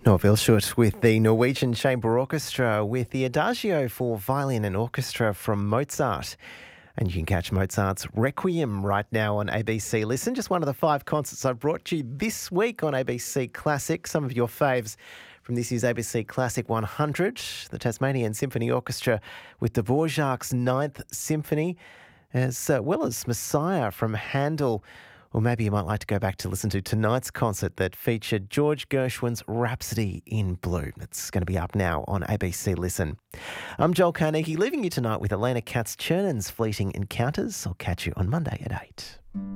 Noah Vilshut with the Norwegian Chamber Orchestra with the Adagio for violin and orchestra from Mozart. And you can catch Mozart's Requiem right now on ABC Listen. Just one of the 5 concerts I've brought you this week on ABC Classic. Some of your faves from this year's ABC Classic 100. The Tasmanian Symphony Orchestra with Dvorak's Ninth Symphony, as well as Messiah from Handel. Or maybe you might like to go back to listen to tonight's concert that featured George Gershwin's Rhapsody in Blue. It's going to be up now on ABC Listen. I'm Joel Carnegie, leaving you tonight with Elena Katz-Chernon's Fleeting Encounters. I'll catch you on Monday at 8.